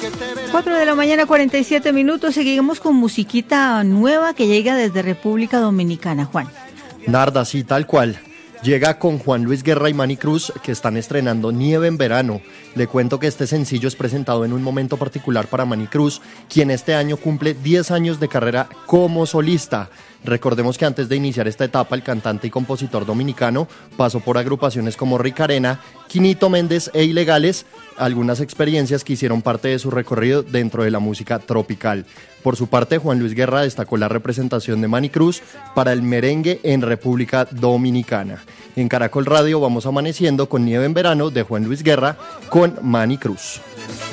4 de la mañana, 47 minutos. Seguimos con musiquita nueva que llega desde República Dominicana, Juan. Narda, sí, tal cual. Llega con Juan Luis Guerra y Manny Cruz, que están estrenando Nieve en Verano. Le cuento que este sencillo es presentado en un momento particular para Manny Cruz, quien este año cumple 10 años de carrera como solista. Recordemos que antes de iniciar esta etapa, el cantante y compositor dominicano pasó por agrupaciones como Rick Arena, Quinito Méndez e Ilegales, algunas experiencias que hicieron parte de su recorrido dentro de la música tropical. Por su parte, Juan Luis Guerra destacó la representación de Manny Cruz para el merengue en República Dominicana. En Caracol Radio vamos amaneciendo con Nieve en Verano de Juan Luis Guerra con Manny Cruz.